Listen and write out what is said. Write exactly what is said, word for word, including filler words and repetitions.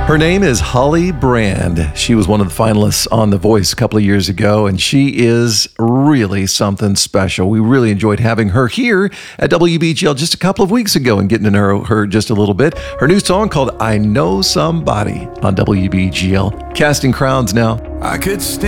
Her name is Holly Brand. She was one of the finalists on The Voice a couple of years ago, and she is really something special. We really enjoyed having her here at W B G L just a couple of weeks ago and getting to know her just a little bit. Her new song called I Know Somebody on W B G L. Casting crowns now. I could stand